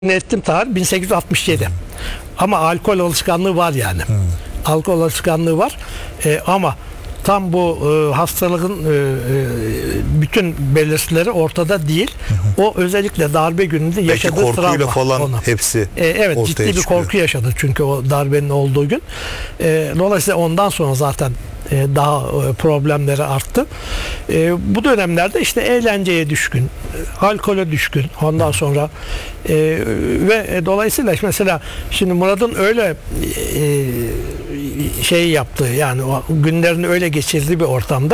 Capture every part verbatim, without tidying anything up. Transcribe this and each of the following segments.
ettim tarih bin sekiz yüz altmış yedi. Ama alkol alışkanlığı var yani. Hmm. Alkol alışkanlığı var. E, ama tam bu e, hastalığın e, e, bütün belirtileri ortada değil. Hı hı. O özellikle darbe gününde yaşadığı belki korkuyla travma falan onu. hepsi e, evet ciddi çıkıyor. bir korku yaşadı çünkü o darbenin olduğu gün. E, dolayısıyla ondan sonra zaten e, daha e, problemleri arttı. E, bu dönemlerde işte eğlenceye düşkün, e, alkole düşkün. Ondan sonra e, ve e, dolayısıyla mesela şimdi Murat'ın öyle e, şey yaptığı, yani o günlerini öyle geçirdiği bir ortamda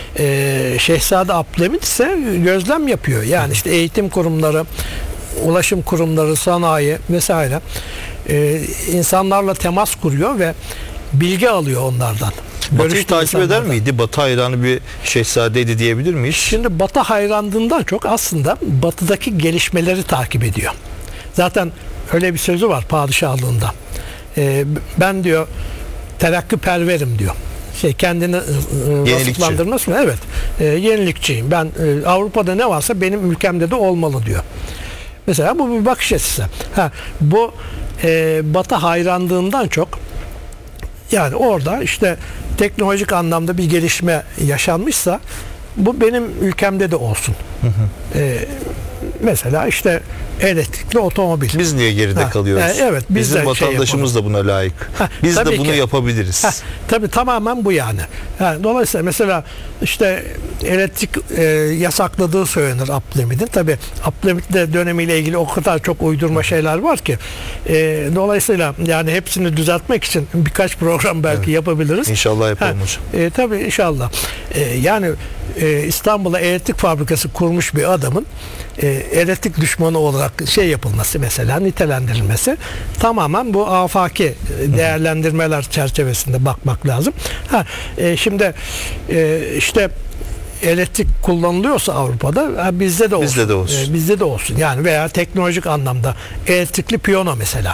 e, Şehzade Abdülhamit ise gözlem yapıyor. Yani işte eğitim kurumları, ulaşım kurumları, sanayi vesaire e, insanlarla temas kuruyor ve bilgi alıyor onlardan. Batı'yı takip eder miydi? Batı hayranı bir şehzadeydi diyebilir miyiz? Şimdi Batı hayranlığından çok aslında Batı'daki gelişmeleri takip ediyor. Zaten öyle bir sözü var padişahlığında. Ee, ben diyor terakkiperverim diyor. Şey kendini e, vasıflandırması mı? Evet. E, yenilikçiyim. Ben e, Avrupa'da ne varsa benim ülkemde de olmalı diyor. Mesela bu bir bakış açısı. Ha, bu e, Batı hayranlığından çok, yani orada işte teknolojik anlamda bir gelişme yaşanmışsa bu benim ülkemde de olsun. Hı hı. Ee, mesela işte elektrikli otomobil. Biz niye geride ha, kalıyoruz? E, evet, biz Bizim vatandaşımız şey da buna layık. Ha, biz de bunu ki yapabiliriz. Ha, tabii tamamen bu yani. yani. Dolayısıyla mesela işte elektrik e, yasakladığı söylenir Abdülhamit'in. Tabii Abdülhamit dönemiyle ilgili o kadar çok uydurma şeyler var ki. E, dolayısıyla yani hepsini düzeltmek için birkaç program belki evet. yapabiliriz. İnşallah yapalım hocam. E, tabii inşallah. E, yani e, İstanbul'a elektrik fabrikası kurmuş bir adamın e, elektrik düşmanı olarak şey yapılması, mesela nitelendirilmesi tamamen bu afaki değerlendirmeler çerçevesinde bakmak lazım. Ha, e, şimdi e, işte elektrik kullanılıyorsa Avrupa'da ha, bizde de olsun. Bizde de olsun. E, bizde de olsun. Yani veya teknolojik anlamda elektrikli piyano mesela.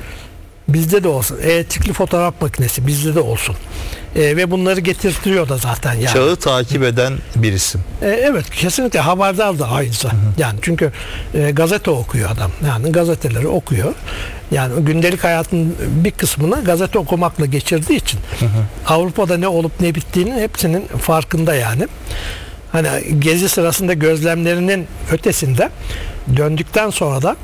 Bizde de olsun. Elektrikli fotoğraf makinesi bizde de olsun. E, ve bunları getirtiyor da zaten yani. Çağı takip eden bir isim. E, evet, kesinlikle haberdar da aynısı. Hı hı. Yani çünkü e, gazete okuyor adam. Yani gazeteleri okuyor. Yani gündelik hayatın bir kısmını gazete okumakla geçirdiği için hı hı. Avrupa'da ne olup ne bittiğinin hepsinin farkında yani. Hani gezi sırasında gözlemlerinin ötesinde döndükten sonra da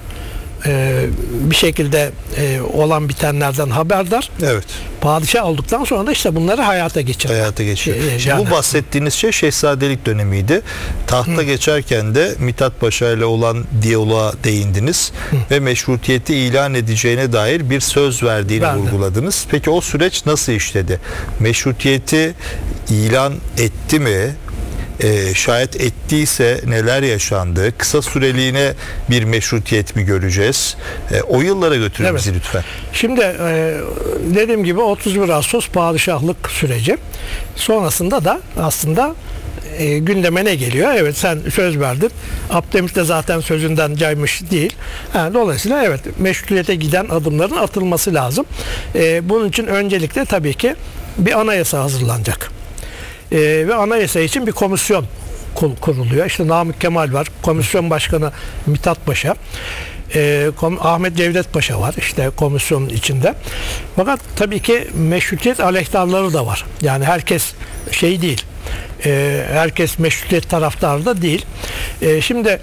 Ee, bir şekilde e, olan bitenlerden haberdar. Evet. Padişah olduktan sonra da işte bunları hayata geçiriyor. Hayata geçiyor. Ee, Şimdi yani. Bu bahsettiğiniz şey şehzadelik dönemiydi. Tahta Hı. geçerken de Mithat Paşa ile olan diyaloğa değindiniz Hı. ve meşrutiyeti ilan edeceğine dair bir söz verdiğini ben vurguladınız. De. Peki o süreç nasıl işledi? Meşrutiyeti ilan etti mi? Ee, şayet ettiyse neler yaşandı? Kısa süreliğine bir meşrutiyet mi göreceğiz? Ee, o yıllara götürün evet. bizi lütfen. Şimdi e, dediğim gibi otuz bir Ağustos padişahlık süreci. Sonrasında da aslında e, gündeme ne geliyor? Evet, sen söz verdin. Abdülhamit de zaten sözünden caymış değil. Yani dolayısıyla evet, meşrutiyete giden adımların atılması lazım. E, bunun için öncelikle tabii ki bir anayasa hazırlanacak. Ee, ve anayasa için bir komisyon kuruluyor. İşte Namık Kemal var. Komisyon başkanı Mithat Paşa. Ee, Ahmet Cevdet Paşa var işte komisyonun içinde. Fakat tabii ki meşrutiyet aleyhtarları da var. Yani herkes şey değil. Ee, herkes meşrutiyet taraftarı da değil. Ee, şimdi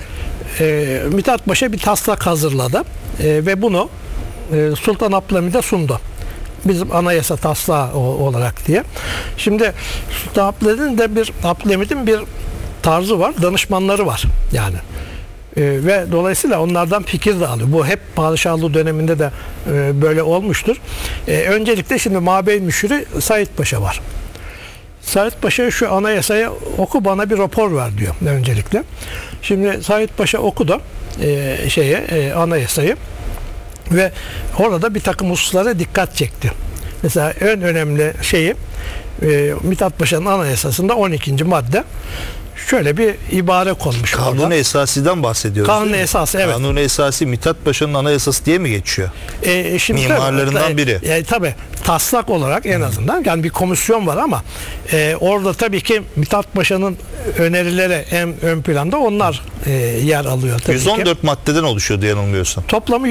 e, Mithat Paşa bir taslak hazırladı. E, ve bunu e, Sultan Abdülhamit'e sundu. Bizim anayasa taslağı olarak diye. Şimdi Sultan Abdülhamit'in de bir Abdülhamit'in bir tarzı var, danışmanları var yani. Ee, ve dolayısıyla onlardan fikir de alıyor. Bu hep padişahlığı döneminde de e, böyle olmuştur. Ee, öncelikle şimdi Mabey Müşiri Said Paşa var. Said Paşa şu anayasayı oku, bana bir rapor ver diyor öncelikle. Şimdi Said Paşa okudu e, şeye e, anayasayı. Ve orada bir takım hususlara dikkat çekti. Mesela en önemli şeyi e, Mithat Paşa'nın anayasasında on ikinci madde şöyle bir ibare konmuş. Kanun-u orada. Esasi'den bahsediyoruz. Kanun-u değil mi? Esası, evet. Kanun-u Esasi Mithat Paşa'nın anayasası diye mi geçiyor? E, şimdi Mimarlarından tabii, biri. E, tabii taslak olarak en azından yani bir komisyon var ama e, orada tabii ki Mithat Paşa'nın önerileri en ön planda onlar e, yer alıyor tabii yüz ki. on dört maddeden oluşuyordu yanılmıyorsam. Toplamı